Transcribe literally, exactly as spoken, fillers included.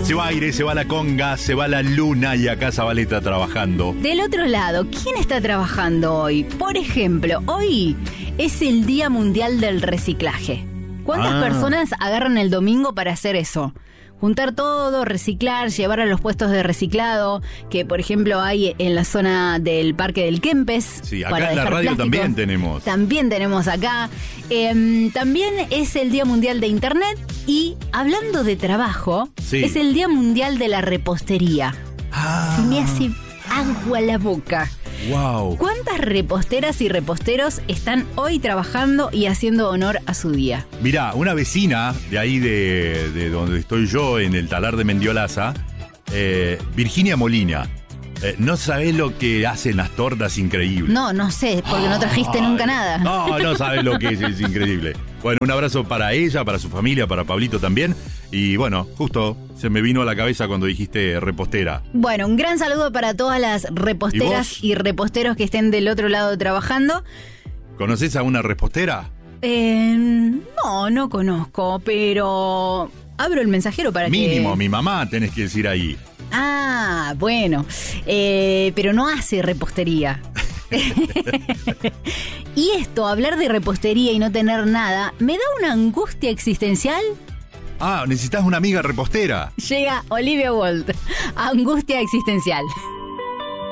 Se va aire, se va la conga, se va la luna y acá Zabaleta trabajando. Del otro lado, ¿quién está trabajando hoy? Por ejemplo, hoy es el Día Mundial del Reciclaje. ¿Cuántas Ah. personas agarran el domingo para hacer eso? Juntar todo, reciclar, llevar a los puestos de reciclado, que por ejemplo hay en la zona del Parque del Kempes. Sí, acá para en la dejar radio plásticos. también tenemos. También tenemos acá. Eh, también es el Día Mundial de Internet y, hablando de trabajo, Sí. es el Día Mundial de la Repostería. Ah, Se me hace agua la boca. wow. ¿Cuántas reposteras y reposteros están hoy trabajando y haciendo honor a su día? Mirá, una vecina de ahí de, de donde estoy yo, en el talar de Mendiolaza, eh, Virginia Molina. Eh, no sabés lo que hacen las tortas, increíble. No, no sé, porque no trajiste Ay, nunca nada. No, no sabés lo que es, es increíble. Bueno, un abrazo para ella, para su familia, para Pablito también. Y bueno, justo se me vino a la cabeza cuando dijiste repostera. Bueno, un gran saludo para todas las reposteras ¿Y y, vos? reposteros que estén del otro lado trabajando. ¿Conoces a una repostera? Eh, no, no conozco, pero abro el mensajero para Mínimo, que... mi mamá tenés que decir ahí. Ah, bueno, eh, pero no hace repostería. Y esto, hablar de repostería y no tener nada, me da una angustia existencial. Ah, necesitas una amiga repostera. Llega Olivia Walt, angustia existencial.